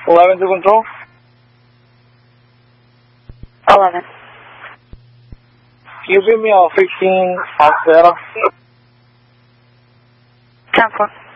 11 to control. 11. Can you give me a 15 Fox Zeta? 10-4.